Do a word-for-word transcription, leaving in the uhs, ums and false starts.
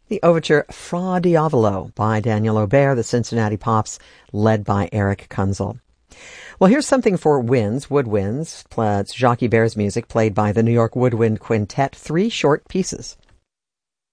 The overture Fra Diavolo by Daniel Aubert, the Cincinnati Pops, led by Eric Kunzel. Well, here's something for winds, woodwinds. It's Jacques Bear's music, played by the New York Woodwind Quintet, three short pieces.